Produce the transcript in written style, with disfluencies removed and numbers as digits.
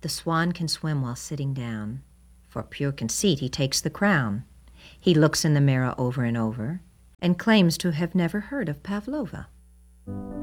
The swan can swim while sitting down. For pure conceit he takes the crown. He looks in the mirror over and over, and claims to have never heard of Pavlova.